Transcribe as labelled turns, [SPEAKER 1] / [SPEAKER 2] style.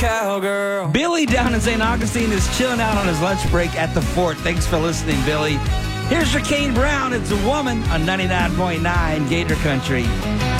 [SPEAKER 1] cowgirl.
[SPEAKER 2] Billy down in St. Augustine is chilling out on his lunch break at the fort. Thanks for listening, Billy. Here's your Kane Brown. It's a woman on 99.9 Gator Country.